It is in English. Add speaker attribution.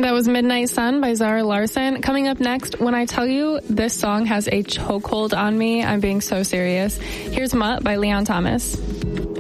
Speaker 1: That was Midnight Sun by Zara Larsson. Coming up next, when I tell you this song has a chokehold on me, I'm being so serious. Here's Mutt by Leon Thomas.